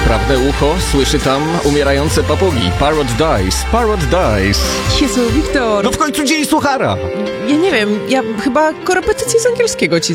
Prawne ucho słyszy tam umierające papugi. Parrot dies, parrot dies. Jezu, Wiktor. No w końcu dzień suchara. Ja nie wiem, ja chyba korepetycję z angielskiego ci